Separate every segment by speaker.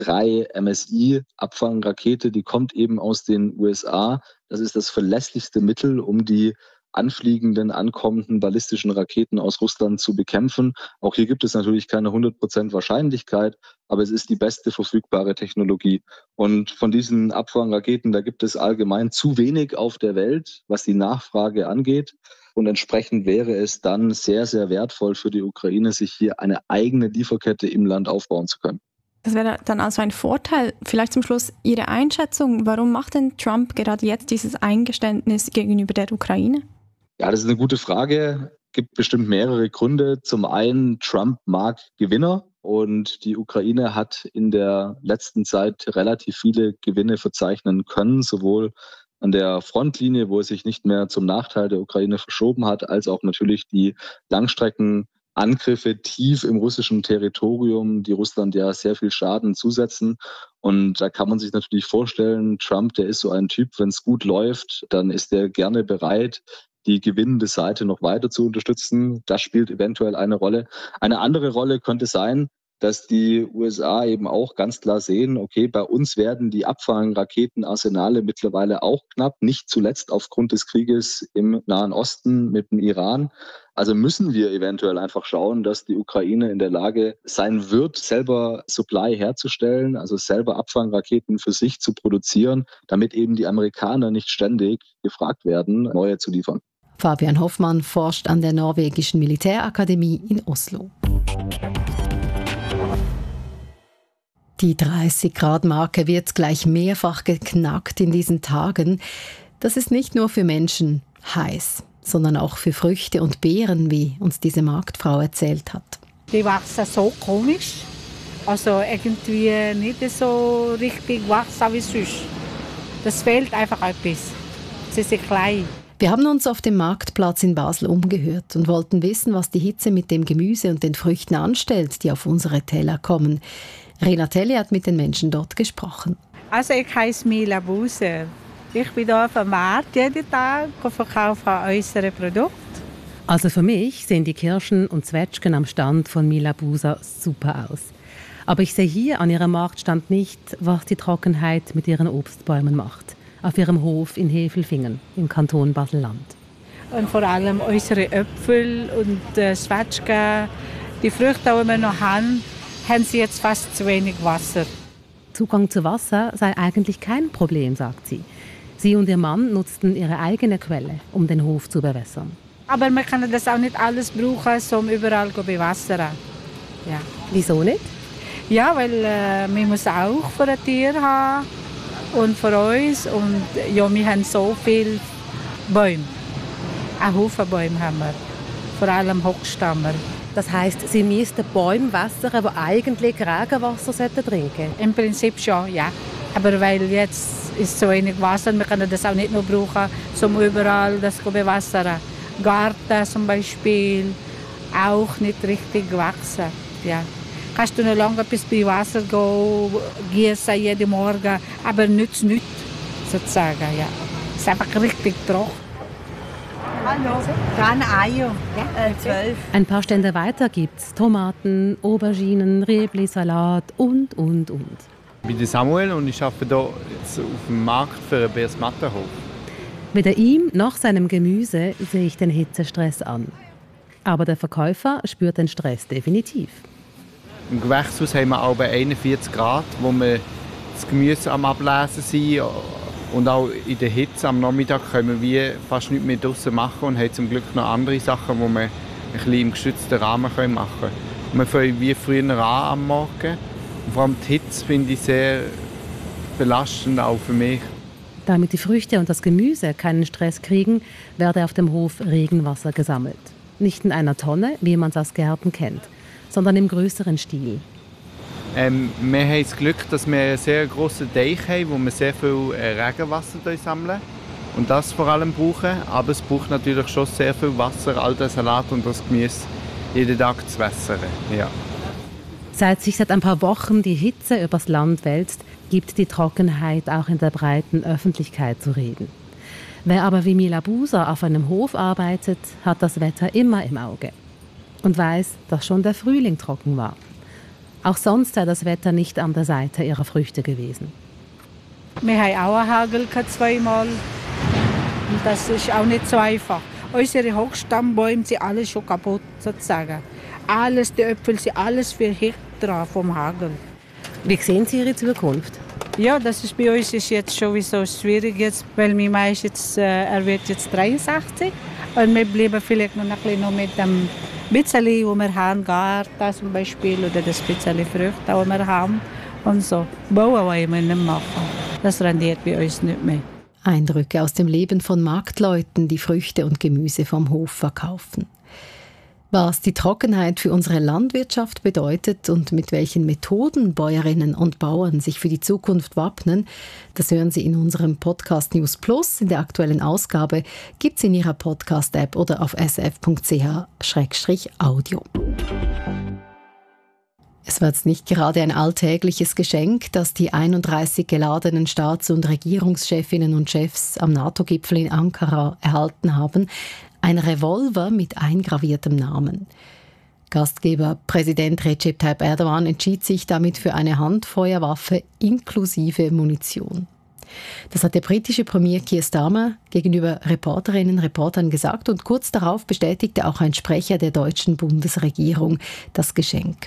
Speaker 1: 3 MSI-Abfangrakete, die kommt eben aus den USA. Das ist das verlässlichste Mittel, um die anfliegenden, ankommenden ballistischen Raketen aus Russland zu bekämpfen. Auch hier gibt es natürlich keine 100% Wahrscheinlichkeit, aber es ist die beste verfügbare Technologie. Und von diesen Abfangraketen, da gibt es allgemein zu wenig auf der Welt, was die Nachfrage angeht. Und entsprechend wäre es dann sehr, sehr wertvoll für die Ukraine, sich hier eine eigene Lieferkette im Land aufbauen zu können.
Speaker 2: Das wäre dann also ein Vorteil. Vielleicht zum Schluss Ihre Einschätzung. Warum macht denn Trump gerade jetzt dieses Eingeständnis gegenüber der Ukraine?
Speaker 1: Ja, das ist eine gute Frage. Es gibt bestimmt mehrere Gründe. Zum einen, Trump mag Gewinner und die Ukraine hat in der letzten Zeit relativ viele Gewinne verzeichnen können, sowohl an der Frontlinie, wo es sich nicht mehr zum Nachteil der Ukraine verschoben hat, als auch natürlich die Langstreckenangriffe tief im russischen Territorium, die Russland ja sehr viel Schaden zusetzen. Und da kann man sich natürlich vorstellen, Trump, der ist so ein Typ, wenn es gut läuft, dann ist er gerne bereit, die gewinnende Seite noch weiter zu unterstützen. Das spielt eventuell eine Rolle. Eine andere Rolle könnte sein, dass die USA eben auch ganz klar sehen, okay, bei uns werden die Abfangraketenarsenale mittlerweile auch knapp, nicht zuletzt aufgrund des Krieges im Nahen Osten mit dem Iran. Also müssen wir eventuell einfach schauen, dass die Ukraine in der Lage sein wird, selber Supply herzustellen, also selber Abfangraketen für sich zu produzieren, damit eben die Amerikaner nicht ständig gefragt werden, neue zu liefern.
Speaker 3: Fabian Hoffmann forscht an der norwegischen Militärakademie in Oslo. Die 30-Grad-Marke wird gleich mehrfach geknackt in diesen Tagen. Das ist nicht nur für Menschen heiß, sondern auch für Früchte und Beeren, wie uns diese Marktfrau erzählt hat.
Speaker 4: Die wachsen so komisch, also irgendwie nicht so richtig wachsen wie sonst. Das fehlt einfach etwas. Sie sind klein.
Speaker 3: Wir haben uns auf dem Marktplatz in Basel umgehört und wollten wissen, was die Hitze mit dem Gemüse und den Früchten anstellt, die auf unsere Teller kommen. Renatelli hat mit den Menschen dort gesprochen.
Speaker 4: Also ich heiße Mila Buser. Ich bin hier auf dem Markt jeden Tag und verkaufe unsere Produkte.
Speaker 5: Also für mich sehen die Kirschen und Zwetschgen am Stand von Mila Buser super aus. Aber ich sehe hier an ihrem Marktstand nicht, was die Trockenheit mit ihren Obstbäumen macht. Auf ihrem Hof in Hevelfingen im Kanton Basel-Land.
Speaker 4: Und vor allem unsere Äpfel und Zwetschgen, die Früchte, die wir noch haben sie jetzt fast zu wenig Wasser.
Speaker 5: Zugang zu Wasser sei eigentlich kein Problem, sagt sie. Sie und ihr Mann nutzten ihre eigene Quelle, um den Hof zu bewässern.
Speaker 4: Aber man kann das auch nicht alles brauchen, um überall zu bewässern. Ja.
Speaker 5: Wieso nicht?
Speaker 4: Ja, weil man muss auch für ein Tier haben und für uns. Und ja, wir haben so viele Bäume. Ein Haufen Bäume haben wir. Vor allem Hochstammer.
Speaker 5: Das heisst, Sie müssten Bäume wässern, die eigentlich Regenwasser trinken sollten?
Speaker 4: Im Prinzip schon, ja. Aber weil jetzt ist so wenig Wasser, wir können das auch nicht nur brauchen, um überall das zu bewässern. Garten zum Beispiel, auch nicht richtig wachsen. Ja. Kannst du noch lange bis bei Wasser gießen jeden Morgen, aber nützt nichts, sozusagen. Ja. Es ist einfach richtig trocken.
Speaker 6: Hallo, gerne Eier, 12.
Speaker 5: Ein paar Stände weiter gibt es Tomaten, Auberginen, Räbli, Salat und.
Speaker 7: Ich bin Samuel und ich arbeite hier jetzt auf dem Markt für einen Beersmattenhof.
Speaker 5: Weder ihm noch seinem Gemüse sehe ich den Hitzestress an. Aber der Verkäufer spürt den Stress definitiv.
Speaker 7: Im Gewächshaus haben wir auch bei 41 Grad, wo wir das Gemüse am Ablesen sind. Und auch in der Hitze am Nachmittag können wir fast nichts mehr draussen machen und haben zum Glück noch andere Sachen, die wir ein bisschen im geschützten Rahmen machen können. Wir fangen wie früher an am Morgen. Und vor allem die Hitze finde ich sehr belastend, auch für mich.
Speaker 5: Damit die Früchte und das Gemüse keinen Stress kriegen, werde auf dem Hof Regenwasser gesammelt. Nicht in einer Tonne, wie man es aus Gärten kennt, sondern im größeren Stil.
Speaker 7: Wir haben das Glück, dass wir einen sehr grossen Teich haben, wo wir sehr viel Regenwasser sammeln und das vor allem brauchen. Aber es braucht natürlich schon sehr viel Wasser, all den Salat und das Gemüse jeden Tag zu wässern. Ja.
Speaker 5: Seit sich seit ein paar Wochen die Hitze übers Land wälzt, gibt die Trockenheit auch in der breiten Öffentlichkeit zu reden. Wer aber wie Mila Buser auf einem Hof arbeitet, hat das Wetter immer im Auge und weiß, dass schon der Frühling trocken war. Auch sonst sei das Wetter nicht an der Seite ihrer Früchte gewesen.
Speaker 4: Wir haben auch einen Hagel zweimal. Und das ist auch nicht so einfach. Unsere Hochstammbäume sind alle schon kaputt, sozusagen. Alles, die Äpfel sind alles verhickt dran vom Hagel.
Speaker 5: Wie sehen Sie Ihre Zukunft?
Speaker 4: Ja, das ist bei uns ist jetzt sowieso schwierig, jetzt, weil mein Mann ist jetzt, er wird jetzt 63. Und wir bleiben vielleicht noch ein bisschen mit dem bisschen, wo wir haben, Garten zum Beispiel, oder das bisschen Früchte, die wir haben. Und so. Bauen wollen wir nicht machen. Das rendiert bei uns nicht mehr.
Speaker 3: Eindrücke aus dem Leben von Marktleuten, die Früchte und Gemüse vom Hof verkaufen. Was die Trockenheit für unsere Landwirtschaft bedeutet und mit welchen Methoden Bäuerinnen und Bauern sich für die Zukunft wappnen, das hören Sie in unserem Podcast News Plus. In der aktuellen Ausgabe gibt es in Ihrer Podcast-App oder auf sf.ch/audio. Es war jetzt nicht gerade ein alltägliches Geschenk, das die 31 geladenen Staats- und Regierungschefinnen und Chefs am NATO-Gipfel in Ankara erhalten haben. Ein Revolver mit eingraviertem Namen. Gastgeber Präsident Recep Tayyip Erdogan entschied sich damit für eine Handfeuerwaffe inklusive Munition. Das hat der britische Premier Keir Starmer gegenüber Reporterinnen und Reportern gesagt und kurz darauf bestätigte auch ein Sprecher der deutschen Bundesregierung das Geschenk.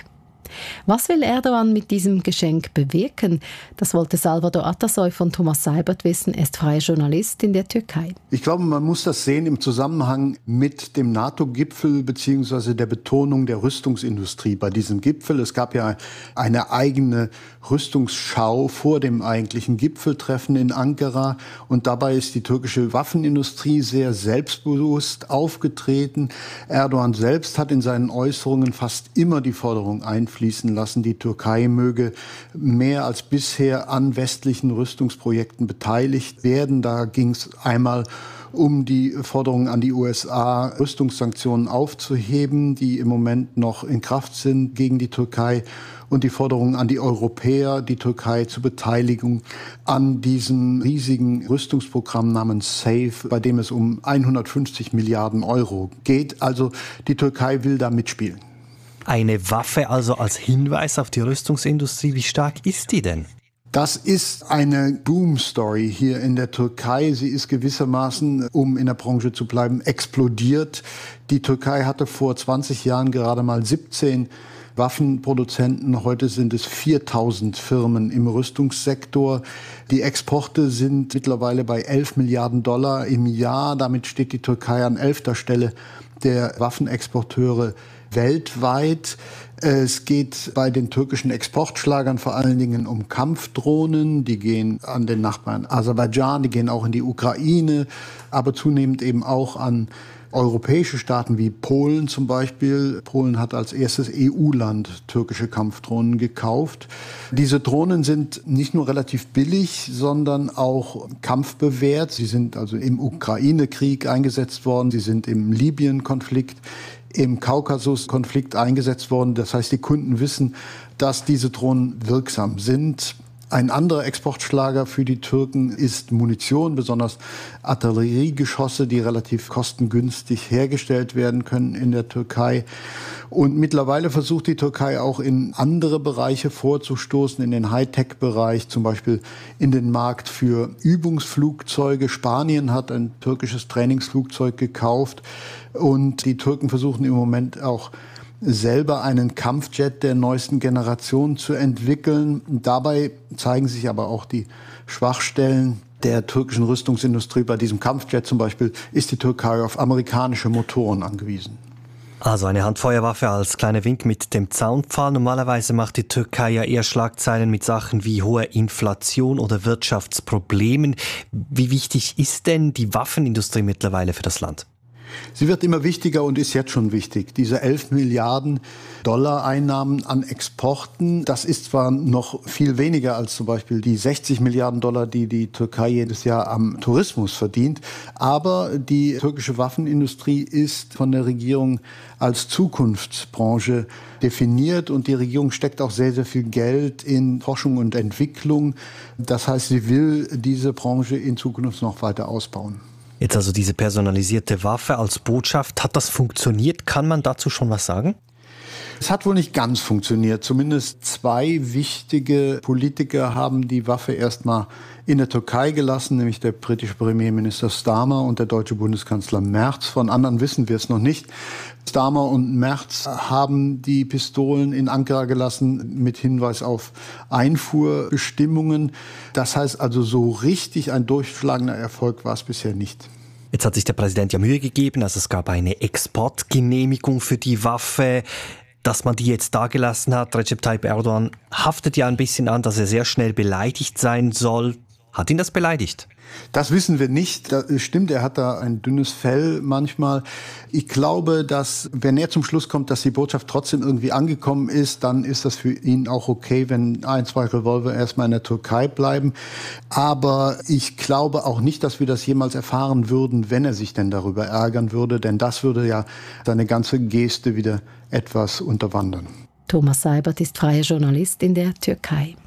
Speaker 3: Was will Erdogan mit diesem Geschenk bewirken? Das wollte Salvador Atasoy von Thomas Seibert wissen. Er ist freier Journalist in der Türkei.
Speaker 8: Ich glaube, man muss das sehen im Zusammenhang mit dem NATO-Gipfel bzw. der Betonung der Rüstungsindustrie bei diesem Gipfel. Es gab ja eine eigene Rüstungsschau vor dem eigentlichen Gipfeltreffen in Ankara. Und dabei ist die türkische Waffenindustrie sehr selbstbewusst aufgetreten. Erdogan selbst hat in seinen Äußerungen fast immer die Forderung einfließen lassen, die Türkei möge mehr als bisher an westlichen Rüstungsprojekten beteiligt werden. Da ging es einmal um die Forderung an die USA, Rüstungssanktionen aufzuheben, die im Moment noch in Kraft sind gegen die Türkei, und die Forderung an die Europäer, die Türkei zur Beteiligung an diesem riesigen Rüstungsprogramm namens SAFE, bei dem es um 150 Milliarden Euro geht. Also die Türkei will da mitspielen.
Speaker 9: Eine Waffe also als Hinweis auf die Rüstungsindustrie. Wie stark ist die denn?
Speaker 8: Das ist eine Boom-Story hier in der Türkei. Sie ist gewissermaßen, um in der Branche zu bleiben, explodiert. Die Türkei hatte vor 20 Jahren gerade mal 17 Waffenproduzenten. Heute sind es 4.000 Firmen im Rüstungssektor. Die Exporte sind mittlerweile bei 11 Milliarden Dollar im Jahr. Damit steht die Türkei an 11. Stelle der Waffenexporteure weltweit. Es geht bei den türkischen Exportschlagern vor allen Dingen um Kampfdrohnen. Die gehen an den Nachbarn Aserbaidschan, die gehen auch in die Ukraine, aber zunehmend eben auch an europäische Staaten wie Polen zum Beispiel. Polen hat als erstes EU-Land türkische Kampfdrohnen gekauft. Diese Drohnen sind nicht nur relativ billig, sondern auch kampfbewehrt. Sie sind also im Ukraine-Krieg eingesetzt worden, sie sind im Libyen-Konflikt, im Kaukasus-Konflikt eingesetzt worden. Das heißt, die Kunden wissen, dass diese Drohnen wirksam sind. Ein anderer Exportschlager für die Türken ist Munition, besonders Artilleriegeschosse, die relativ kostengünstig hergestellt werden können in der Türkei. Und mittlerweile versucht die Türkei auch in andere Bereiche vorzustoßen, in den Hightech-Bereich, zum Beispiel in den Markt für Übungsflugzeuge. Spanien hat ein türkisches Trainingsflugzeug gekauft und die Türken versuchen im Moment auch selber einen Kampfjet der neuesten Generation zu entwickeln. Dabei zeigen sich aber auch die Schwachstellen der türkischen Rüstungsindustrie. Bei diesem Kampfjet zum Beispiel ist die Türkei auf amerikanische Motoren angewiesen.
Speaker 9: Also eine Handfeuerwaffe als kleiner Wink mit dem Zaunpfahl. Normalerweise macht die Türkei ja eher Schlagzeilen mit Sachen wie hoher Inflation oder Wirtschaftsproblemen. Wie wichtig ist denn die Waffenindustrie mittlerweile für das Land?
Speaker 8: Sie wird immer wichtiger und ist jetzt schon wichtig. Diese 11 Milliarden Dollar Einnahmen an Exporten, das ist zwar noch viel weniger als zum Beispiel die 60 Milliarden Dollar, die die Türkei jedes Jahr am Tourismus verdient, aber die türkische Waffenindustrie ist von der Regierung als Zukunftsbranche definiert und die Regierung steckt auch sehr, sehr viel Geld in Forschung und Entwicklung. Das heißt, sie will diese Branche in Zukunft noch weiter ausbauen.
Speaker 9: Jetzt also diese personalisierte Waffe als Botschaft, hat das funktioniert? Kann man dazu schon was sagen?
Speaker 8: Es hat wohl nicht ganz funktioniert. Zumindest 2 wichtige Politiker haben die Waffe erstmal in der Türkei gelassen, nämlich der britische Premierminister Starmer und der deutsche Bundeskanzler Merz. Von anderen wissen wir es noch nicht. Starmer und Merz haben die Pistolen in Ankara gelassen mit Hinweis auf Einfuhrbestimmungen. Das heißt also, so richtig ein durchschlagender Erfolg war es bisher nicht.
Speaker 9: Jetzt hat sich der Präsident ja Mühe gegeben, also es gab eine Exportgenehmigung für die Waffe. Dass man die jetzt dagelassen hat, Recep Tayyip Erdogan haftet ja ein bisschen an, dass er sehr schnell beleidigt sein soll. Hat ihn das beleidigt?
Speaker 8: Das wissen wir nicht. Das stimmt, er hat da ein dünnes Fell manchmal. Ich glaube, dass, wenn er zum Schluss kommt, dass die Botschaft trotzdem irgendwie angekommen ist, dann ist das für ihn auch okay, wenn 1, 2 Revolver erstmal in der Türkei bleiben. Aber ich glaube auch nicht, dass wir das jemals erfahren würden, wenn er sich denn darüber ärgern würde. Denn das würde ja seine ganze Geste wieder etwas unterwandern.
Speaker 3: Thomas Seibert ist freier Journalist in der Türkei.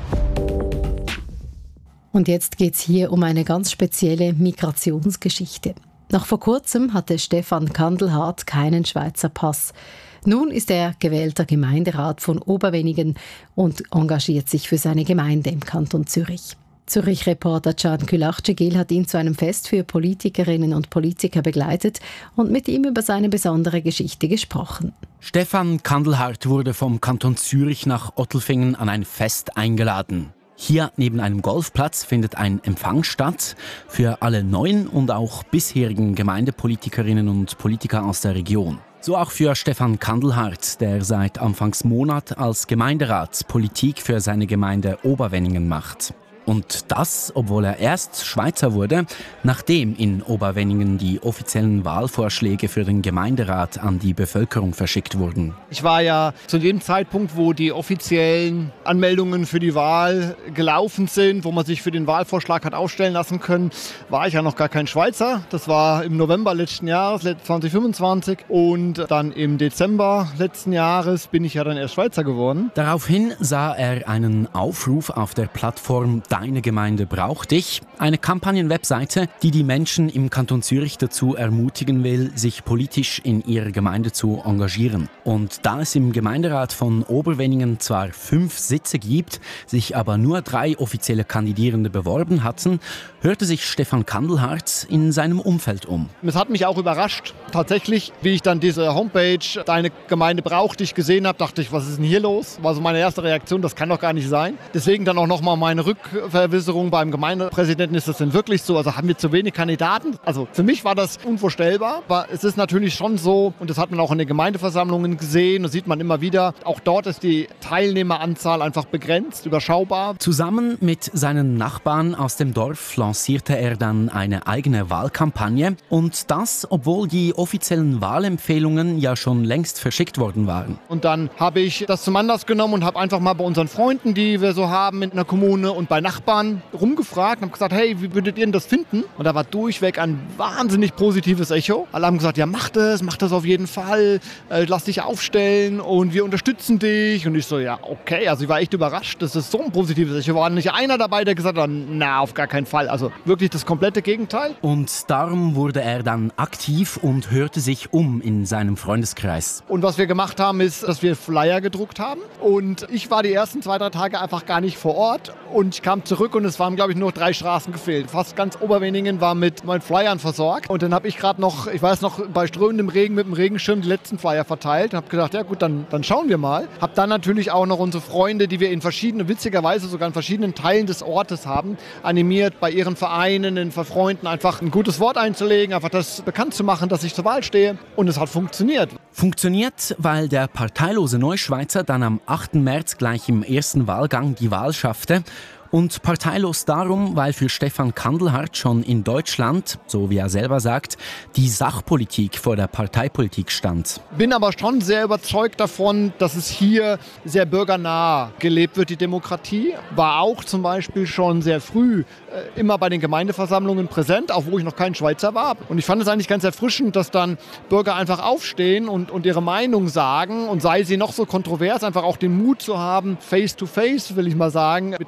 Speaker 3: Und jetzt geht es hier um eine ganz spezielle Migrationsgeschichte. Noch vor kurzem hatte Stefan Kandelhardt keinen Schweizer Pass. Nun ist er gewählter Gemeinderat von Oberwenningen und engagiert sich für seine Gemeinde im Kanton Zürich. Zürich-Reporter Can Kühlachcegil hat ihn zu einem Fest für Politikerinnen und Politiker begleitet und mit ihm über seine besondere Geschichte gesprochen.
Speaker 10: Stefan Kandelhardt wurde vom Kanton Zürich nach Ottelfingen an ein Fest eingeladen. Hier neben einem Golfplatz findet ein Empfang statt für alle neuen und auch bisherigen Gemeindepolitikerinnen und Politiker aus der Region. So auch für Stefan Kandelhardt, der seit Anfangsmonat als Gemeinderat Politik für seine Gemeinde Oberwenningen macht. Und das, obwohl er erst Schweizer wurde, nachdem in Oberwenningen die offiziellen Wahlvorschläge für den Gemeinderat an die Bevölkerung verschickt wurden.
Speaker 11: Ich war ja zu dem Zeitpunkt, wo die offiziellen Anmeldungen für die Wahl gelaufen sind, wo man sich für den Wahlvorschlag hat aufstellen lassen können, war ich ja noch gar kein Schweizer. Das war im November letzten Jahres, 2025. Und dann im Dezember letzten Jahres bin ich ja dann erst Schweizer geworden.
Speaker 10: Daraufhin sah er einen Aufruf auf der Plattform Deine Gemeinde braucht dich, eine Kampagnenwebseite, die die Menschen im Kanton Zürich dazu ermutigen will, sich politisch in ihrer Gemeinde zu engagieren. Und da es im Gemeinderat von Oberwenningen zwar 5 Sitze gibt, sich aber nur 3 offizielle Kandidierende beworben hatten, hörte sich Stefan Kandelhardt in seinem Umfeld um.
Speaker 11: Es hat mich auch überrascht, tatsächlich, wie ich dann diese Homepage Deine Gemeinde braucht dich gesehen habe, dachte ich, was ist denn hier los? War so meine erste Reaktion, das kann doch gar nicht sein. Deswegen dann auch nochmal meine Rückverwisserung beim Gemeindepräsidenten, ist das denn wirklich so? Also haben wir zu wenig Kandidaten? Also für mich war das unvorstellbar, aber es ist natürlich schon so, und das hat man auch in den Gemeindeversammlungen gesehen, das sieht man immer wieder, auch dort ist die Teilnehmeranzahl einfach begrenzt, überschaubar.
Speaker 10: Zusammen mit seinen Nachbarn aus dem Dorf lancierte er dann eine eigene Wahlkampagne, und das, obwohl die offiziellen Wahlempfehlungen ja schon längst verschickt worden waren.
Speaker 11: Und dann habe ich das zum Anlass genommen und habe einfach mal bei unseren Freunden, die wir so haben in der Kommune und bei Nachbarn rumgefragt und habe gesagt, hey, wie würdet ihr denn das finden? Und da war durchweg ein wahnsinnig positives Echo. Alle haben gesagt, ja, mach das auf jeden Fall, lass dich aufstellen und wir unterstützen dich. Und ich so, ja, okay, also ich war echt überrascht, dass es so ein positives Echo war. Nicht einer dabei, der gesagt hat, na, auf gar keinen Fall. Also wirklich das komplette Gegenteil.
Speaker 10: Und darum wurde er dann aktiv und hörte sich um in seinem Freundeskreis.
Speaker 11: Und was wir gemacht haben, ist, dass wir Flyer gedruckt haben. Und ich war die ersten 2, 3 Tage einfach gar nicht vor Ort. Und ich kam zurück und es waren, glaube ich, nur 3 Straßen gefehlt. Fast ganz Oberwenningen war mit meinen Flyern versorgt. Und dann habe ich gerade noch, ich weiß noch, bei strömendem Regen mit dem Regenschirm die letzten Flyer verteilt. Und habe gedacht, ja gut, dann schauen wir mal. Habe dann natürlich auch noch unsere Freunde, die wir in verschiedenen, witzigerweise sogar in verschiedenen Teilen des Ortes haben, animiert, bei ihren Vereinen, den Freunden einfach ein gutes Wort einzulegen, einfach das bekannt zu machen, dass ich zur Wahl stehe. Und es hat funktioniert.
Speaker 10: Funktioniert, weil der parteilose Neuschweizer dann am 8. März gleich im ersten Wahlgang die Wahl schaffte. Und parteilos darum, weil für Stefan Kandelhardt schon in Deutschland, so wie er selber sagt, die Sachpolitik vor der Parteipolitik stand.
Speaker 11: Bin aber schon sehr überzeugt davon, dass es hier sehr bürgernah gelebt wird, die Demokratie. War auch zum Beispiel schon sehr früh immer bei den Gemeindeversammlungen präsent, auch wo ich noch kein Schweizer war. Und ich fand es eigentlich ganz erfrischend, dass dann Bürger einfach aufstehen und ihre Meinung sagen, und sei sie noch so kontrovers, einfach auch den Mut zu haben, face to face, will ich mal sagen, mit den Leuten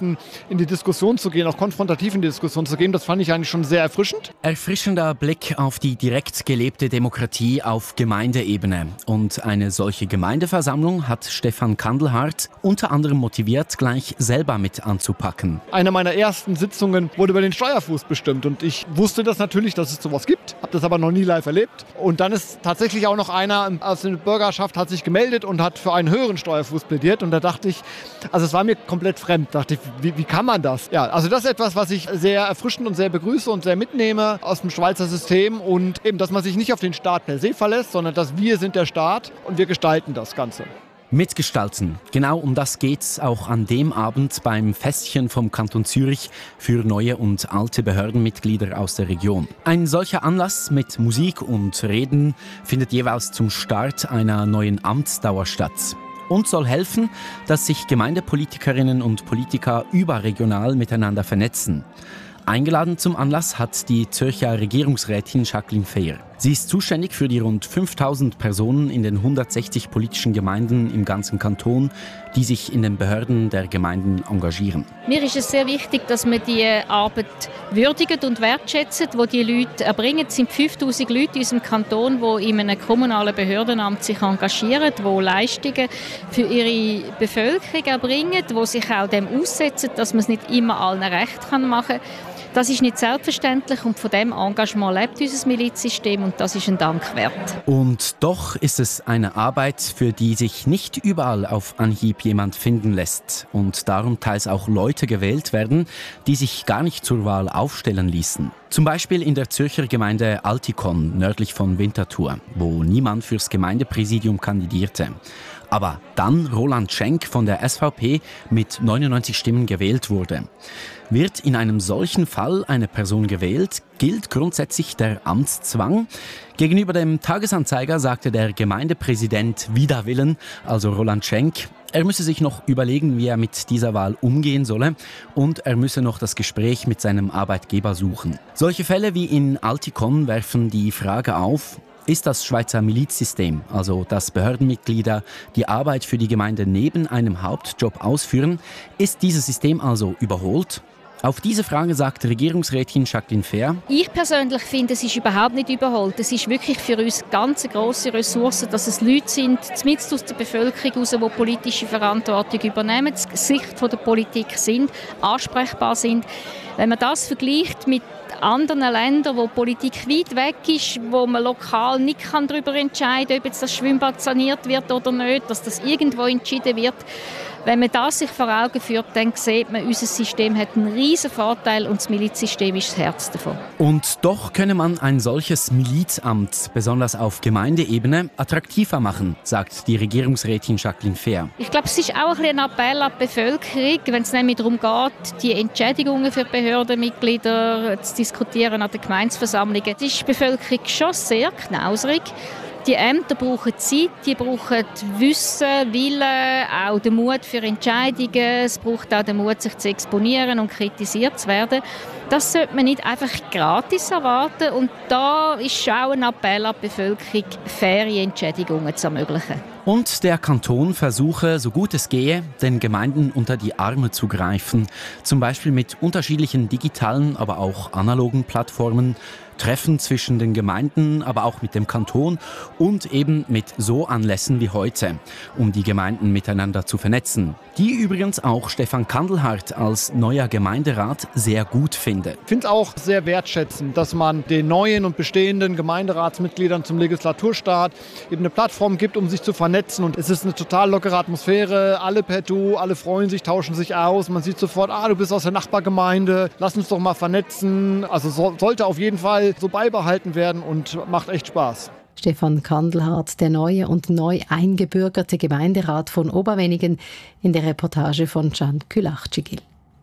Speaker 11: Leuten in die Diskussion zu gehen, auch konfrontativ in die Diskussion zu gehen. Das fand ich eigentlich schon sehr erfrischend.
Speaker 10: Erfrischender Blick auf die direkt gelebte Demokratie auf Gemeindeebene. Und eine solche Gemeindeversammlung hat Stefan Kandelhardt unter anderem motiviert, gleich selber mit anzupacken.
Speaker 11: Eine meiner ersten Sitzungen wurde über den Steuerfuß bestimmt und ich wusste das natürlich, dass es sowas gibt, habe das aber noch nie live erlebt. Und dann ist tatsächlich auch noch einer aus der Bürgerschaft hat sich gemeldet und hat für einen höheren Steuerfuß plädiert und da dachte ich, also es war mir komplett fremd, dachte ich, wie kann man das? Ja, also das ist etwas, was ich sehr erfrischend und sehr begrüße und sehr mitnehme aus dem Schweizer System und eben, dass man sich nicht auf den Staat per se verlässt, sondern dass wir sind der Staat und wir gestalten das Ganze.
Speaker 10: Mitgestalten. Genau um das geht's auch an dem Abend beim Festchen vom Kanton Zürich für neue und alte Behördenmitglieder aus der Region. Ein solcher Anlass mit Musik und Reden findet jeweils zum Start einer neuen Amtsdauer statt und soll helfen, dass sich Gemeindepolitikerinnen und Politiker überregional miteinander vernetzen. Eingeladen zum Anlass hat die Zürcher Regierungsrätin Jacqueline Fehr. Sie ist zuständig für die rund 5000 Personen in den 160 politischen Gemeinden im ganzen Kanton, die sich in den Behörden der Gemeinden engagieren.
Speaker 12: Mir ist es sehr wichtig, dass man die Arbeit würdigt und wertschätzt, die die Leute erbringen. Es sind 5000 Leute in unserem Kanton, die in einem kommunalen Behördenamt sich engagieren, die Leistungen für ihre Bevölkerung erbringen, die sich auch dem aussetzen, dass man es nicht immer allen recht machen kann. Das ist nicht selbstverständlich und von diesem Engagement lebt unser Milizsystem und das ist ein Dank wert.
Speaker 10: Und doch ist es eine Arbeit, für die sich nicht überall auf Anhieb jemand finden lässt und darum teils auch Leute gewählt werden, die sich gar nicht zur Wahl aufstellen ließen. Zum Beispiel in der Zürcher Gemeinde Altikon, nördlich von Winterthur, wo niemand fürs Gemeindepräsidium kandidierte. Aber dann Roland Schenk von der SVP mit 99 Stimmen gewählt wurde. Wird in einem solchen Fall eine Person gewählt, gilt grundsätzlich der Amtszwang. Gegenüber dem Tagesanzeiger sagte der Gemeindepräsident wider Willen, also Roland Schenk, er müsse sich noch überlegen, wie er mit dieser Wahl umgehen solle und er müsse noch das Gespräch mit seinem Arbeitgeber suchen. Solche Fälle wie in Altikon werfen die Frage auf, ist das Schweizer Milizsystem, also dass Behördenmitglieder die Arbeit für die Gemeinde neben einem Hauptjob ausführen, ist dieses System also überholt? Auf diese Frage sagt Regierungsrätin Jacqueline Fehr:
Speaker 12: Ich persönlich finde, es ist überhaupt nicht überholt. Es ist wirklich für uns ganz eine grosse Ressource, dass es Leute sind, zumindest aus der Bevölkerung heraus, die politische Verantwortung übernehmen, das Gesicht der Politik sind, ansprechbar sind. Wenn man das vergleicht mit anderen Ländern, wo die Politik weit weg ist, wo man lokal nicht darüber entscheiden kann, ob jetzt das Schwimmbad saniert wird oder nicht, dass das irgendwo entschieden wird. Wenn man das sich vor Augen führt, dann sieht man, unser System hat einen riesen Vorteil und das Milizsystem ist das Herz davon.
Speaker 10: Und doch könne man ein solches Milizamt, besonders auf Gemeindeebene, attraktiver machen, sagt die Regierungsrätin Jacqueline Fehr.
Speaker 12: Ich glaube, es ist auch ein Appell an die Bevölkerung, wenn es nämlich darum geht, die Entschädigungen für die Behördenmitglieder zu diskutieren an den Gemeindeversammlungen. Da ist die Bevölkerung schon sehr knauserig. Die Ämter brauchen Zeit, die brauchen Wissen, Willen, auch den Mut für Entscheidungen. Es braucht auch den Mut, sich zu exponieren und kritisiert zu werden. Das sollte man nicht einfach gratis erwarten. Und da ist auch ein Appell an die Bevölkerung, faire Entschädigungen zu ermöglichen.
Speaker 10: Und der Kanton versuche, so gut es gehe, den Gemeinden unter die Arme zu greifen. Zum Beispiel mit unterschiedlichen digitalen, aber auch analogen Plattformen, Treffen zwischen den Gemeinden, aber auch mit dem Kanton und eben mit so Anlässen wie heute, um die Gemeinden miteinander zu vernetzen. Die übrigens auch Stefan Kandelhardt als neuer Gemeinderat sehr gut findet.
Speaker 11: Ich finde es auch sehr wertschätzend, dass man den neuen und bestehenden Gemeinderatsmitgliedern zum Legislaturstart eben eine Plattform gibt, um sich zu vernetzen. Und es ist eine total lockere Atmosphäre, alle per Du, alle freuen sich, tauschen sich aus. Man sieht sofort, du bist aus der Nachbargemeinde, lass uns doch mal vernetzen. Also sollte auf jeden Fall so beibehalten werden und macht echt Spaß.
Speaker 3: Stefan Kandelhardt, der neue und neu eingebürgerte Gemeinderat von Oberwenigen, in der Reportage von Can Külachcigil.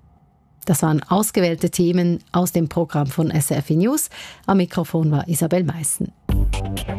Speaker 3: Das waren ausgewählte Themen aus dem Programm von SRF News. Am Mikrofon war Isabel Meissen.